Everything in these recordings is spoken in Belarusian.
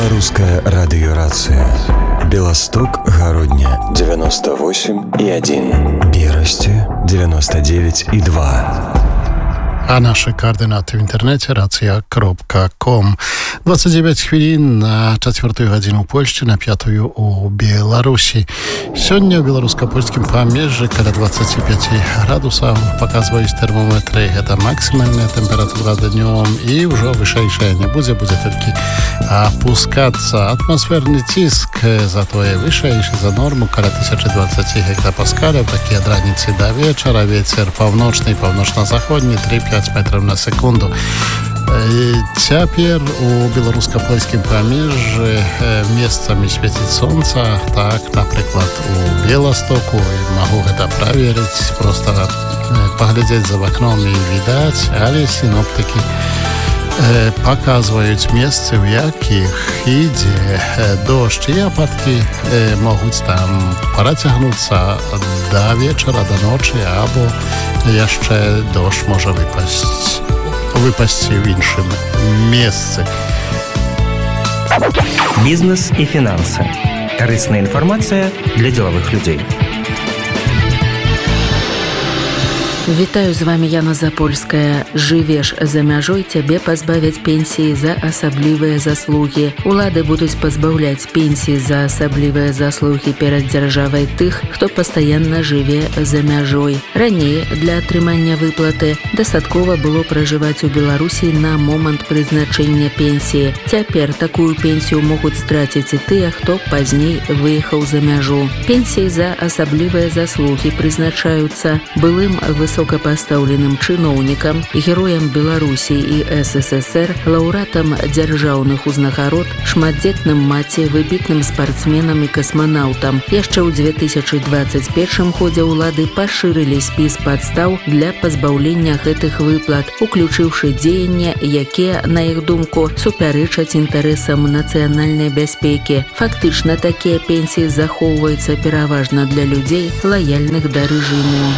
Русская радиорация. Белосток, Городня 98,1. Бирости 99,2. А наши координаты в интернете racja.com. 29 хвилин на 4 годину Польши, на 5 у Беларуси. Сегодня в белорусско-польском помежье каля 25 градусов показывают термометры. Это максимальная температура днем, и уже вышейшая не будет только опускаться. Атмосферный тиск зато выше за норму каля 1020 гектопаскалев. Такие границы до вечера. Ветер полночный, полночно-заходний 3-5 метров на секунду. Теперь у белорусско-польским помежье местами светит солнце. Так, например, у Белостоку. И могу это проверить. Просто поглядеть за окном и видать. Але синоптики показывают места, в яких иде дождь и опадки могут там протягнуться до вечера, до ночи, або jeszcze deszcz może wypaść w innym miejscu. Бизнес и финансы. Корыстная информация для деловых людей. Вітаю, з вами Яна Запольская. Жывеш за мяжой, цябе пазбавяць пенсіі за асаблівыя заслугі. Улады будуць пазбаўляць пенсіі за асаблівыя заслугі перад дзяржавай тых, хто пастаянна жыве за мяжой. Раней для атрымання выплаты дастаткова было пражываць у Беларусі на момант прызначэння пенсіі. Цяпер такую пенсію могуць страціць і тыя, хто пазней выехаў за мяжу. Пенсіі за асаблівыя заслугі прызначаюцца былым высокапастаўленым чыноўнікам, героям Беларусі і СССР, лаўрэатам дзяржаўных узнагарод, шматдзетным маці, выбітным спартсменам і касманаўтам. Яшчэ ў 2021 годзе ўлады пашырылі спіс падстаў для пазбаўлення гэтых выплат, уключыўшы дзеянні, якія, на іх думку, супярэчаць інтарэсам нацыянальнай бяспекі. Фактычна, такія пенсіі захоўваюцца пераважна для людзей, лаяльных да рэжыму.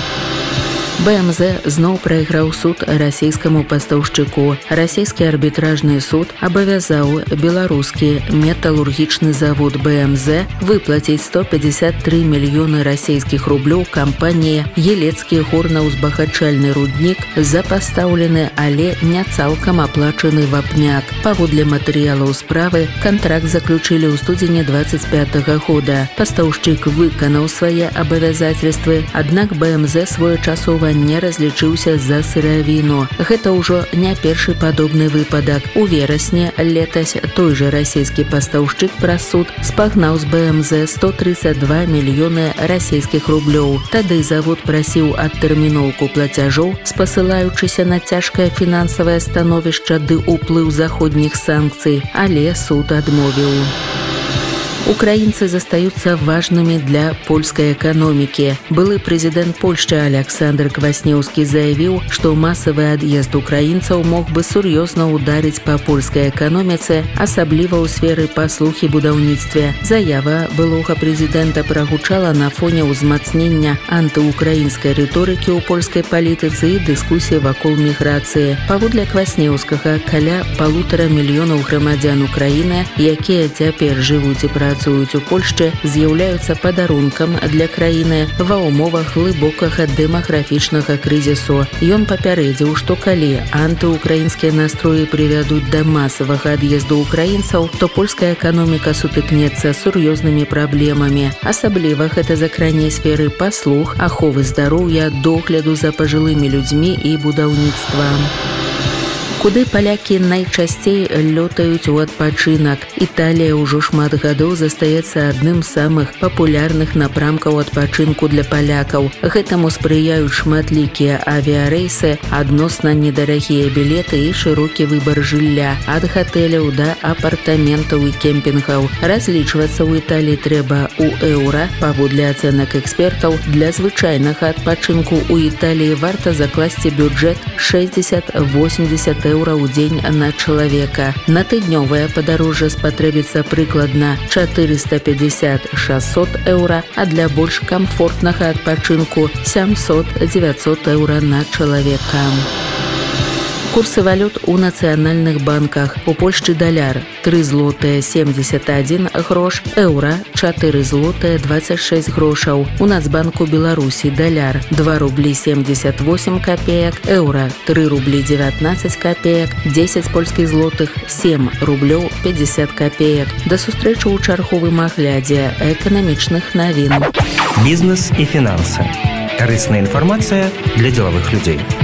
БМЗ зноў прайграў суд расійскаму пастаўшчыку. Расійскі арбітражны суд абавязаў беларускі металургічны завод БМЗ выплаціць 153 мільёны расійскіх рублёў кампаніі «Елецкі горна-узбагачальны руднік» за пастаўлены, але не цалкам аплачаны вапняк. Паводле матэрыялаў справы, кантракт заключылі ў студзені 25 года. Пастаўшчык выканаў свае абавязацельствы, аднак БМЗ своечасова не разлічыўся за сыравіну. Гэта ўжо не першы падобны выпадак. У верасні летась той жа расійскі пастаўшчык праз суд спагнаў з БМЗ 132 мільёны расійскіх рублёў. Тады завод прасіў адтэрміноўку плацяжоў, спасылаючыся на цяжкае фінансавае становішча ды ўплыў заходніх санкцый, але суд адмовіў. Украинцы застаются важными для польской экономики. Былый президент Польши Александр Кваснеўскі заявил, что массовый отъезд украинцев мог бы серьезно ударить по польской экономице, особливо у сферы паслуг и будаўніцтва. Заява былога президента прогучала на фоне узмацнення антиукраинской риторики у польской политицы и дискуссии вокруг миграции. Паводле Кваснеўскага, каля 1,5 мільёнаў грамадзян Украины, якія цяпер жывуць і працуюць у Польшчы, з'яўляюцца падарункам для краіны ва ўмовах глыбокага дэмаграфічнага крызісу. Ён папярэдзіў, што калі антыукраінскія настроі прывядуць да масавага ад'езду украінцаў, то польская эканоміка сутыкнецца з сур'ёзнымі праблемамі. Асабліва гэта закране сферы паслуг, аховы здароўя, догляду за пажылымі людзьмі і будаўніцтва. Куды палякі найчасцей лётаюць у адпачынак. Італія ўжо шмат гадоў застаецца адным з самых папулярных напрамкаў адпачынку для палякаў. Гэтаму спрыяюць шматлікія авіярэйсы, адносна недарагія білеты і шырокі выбар жылля, ад гатэляў да апартаментаў і кемпінгаў. Разлічвацца ў Італіі трэба ў еўра. Паводле ацэнак экспертаў, для звычайнага адпачынку ў Італіі варта закласці бюджэт 60-80 еўра ў дзень на чалавека. На тыднёвае падарожжа спатрэбіцца прыкладна 450-600 еўра, а для больш камфортнага адпачынку 700-900 еўра на чалавека. Курсы валют у нацыянальных банках. У Польшчы даляр 3 злотыя 71 грош, еўра 4 злотыя 26 грошаў. У Нацбанку Беларусі даляр 2 рублі 78 копеек, еўра 3 рублі 19 копеек, 10 польскіх злотых 7 рублёў 50 копеек. Да сустрэчы ў чарговым аглядзе эканамічных навін. Бизнес и финансы. Корыстная информация для деловых людей.